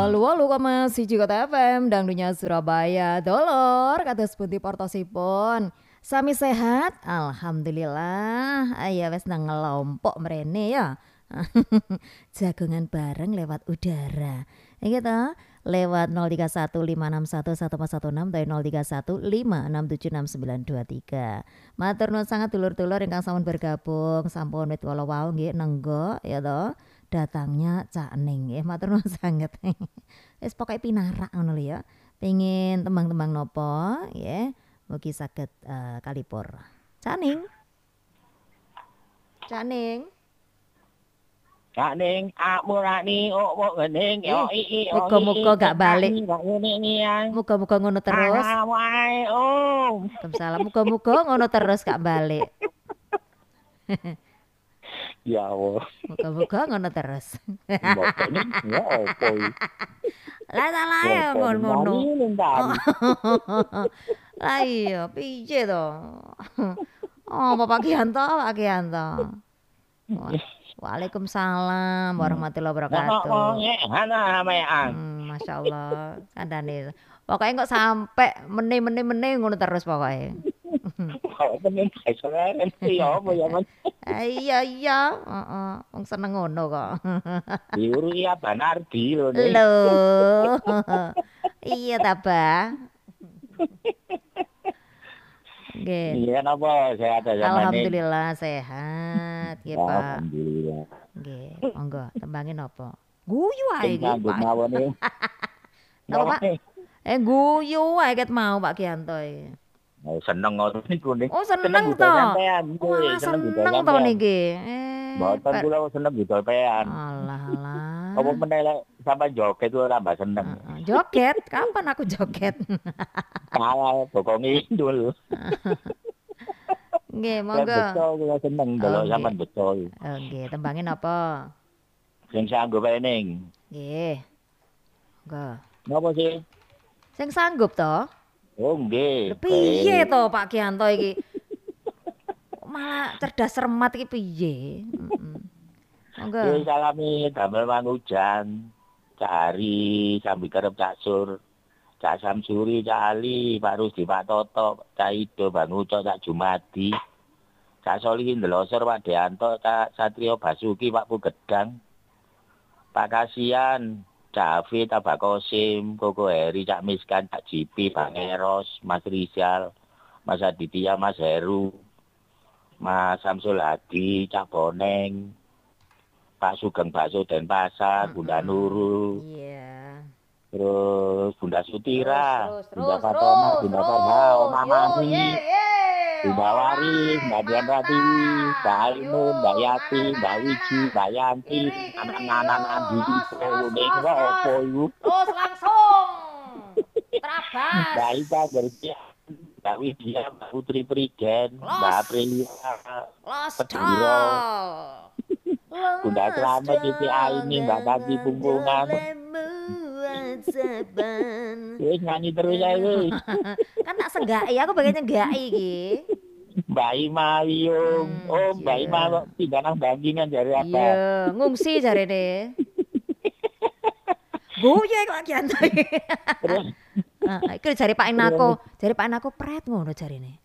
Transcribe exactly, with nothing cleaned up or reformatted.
Halo halo koma siji Kota F M Dangdunya Surabaya Dolor kados pundi portosipun sami sehat alhamdulillah aya wis nang ngelompok mrene ya jagongan bareng lewat udara iki to lewat nol tiga satu lima enam satu satu empat satu enam dari nol tiga satu lima enam tujuh enam sembilan dua tiga. Matur nuwun sangat dulur-dulur ingkang sampun bergabung sampun wit kala wau nggih nenggo ya to datangnya Cak Ning nggih matur nuwun sanget. Wis pokoke pinarak ngono lho ya. Pengin tembang-tembang nopo nggih mugi saged uh, kalipur. Cak Ning. Cak Ning. Kak Ning, akmu rani, oh mau ngening, yo i i, muga-muga gak balik. Muga muga-muga ngono terus. Wae, oh. Waalaikumsalam. Muga-muga ngono terus gak balik. Ya Allah. Muga-muga ngono terus. Mbokne ya opo iki. Lah salah ya ngono. Lah iya, piye to? Oh, Pak Gianto, Pak Gianto. Waalaikumsalam warahmatullahi wabarakatuh. Hmm, Masya Allah, kandane. Pokoknya kok sampai meneh-meneh meneh ngono terus pokoknya. Iya iya, heeh, wong seneng ngono kok. Diuru ya Banardi lho. Lho. Iya ta, Bah. Nggih. Iya napa sehat aja. Alhamdulillah sehat, nggih Pak. Alhamdulillah. Nggih, monggo tembangin napa? Guyu ae iki, Pak. Napa Pak? Eh guyu ae ket mau Pak Gianto iki. Oh seneng ngono niku nih. Oh seneng to. Wah seneng to niki. Eh. Mboten kula seneng gitu pean. Alah alah. Apa meneh lek sampe joget ora mbak seneng. Joget? Kapan aku joget? Kalah bokong indul. Nggih, monggo. Betul kula seneng delok sampean betul. Oh nggih, tembangin apa? Sing sanggup ae ning. Nggih. Monggo. Napa sih? Sing sanggup to? Oh nggih. Piye to Pak Gianto iki? Malah cerdas cermat iki piye? Heeh. Monggo. Yo salami damel mangujan. Cari sambil kerep Cak Sur. Cak Samsuri, Cak Ali, Pak Rusdi, Pak Toto, Cak Ido, Bang Uco, Cak Jumadi. Cak Solihin Delosor, Pak Deanto, Cak Satrio Basuki, Pak Pugedang. Pak Kasian, Cak Hafid, Pak Kosim, Koko Heri, Cak Miskan, Cak Jipi, Bang Eros, Mas Rizal, Mas Aditya, Mas Heru, Mas Samsul Hadi, Cak Boneng, Pak Sugeng Bakso Denpasar, mm-hmm. Bunda Nurul, yeah. Terus Bunda Sutira, terus, terus, Bunda Fatona, Bunda Farha, Oma Mami, yeah, yeah. Bunda Waris, Mbak Dian Ratiwi, Mbak Ainun, Mbak Yati, Mbak Wiji, Mbak Yanti, anak-anak Andi, Ning opo iku? Terus langsung. Terabas. Mbak Ika Gercia, Mbak Widya, Mbak Putri Prigen, Mbak Aprilia, Pediro, Bunda Selamat, Titi Aini, Mbak Tati Pungkungan. Wis nyanyi terus ae. Kan tak senggaki, aku bagian nyenggaki iki. Mbak Ima Wiyung. Oh, Mbak Ima kok pindah nang Bangkingan jare apa? Iya, ngungsi jarene. Guyu kok Gianto. Terus. Heeh, iki jare Pak Enako, jare Pak Enako pret ngono jarene.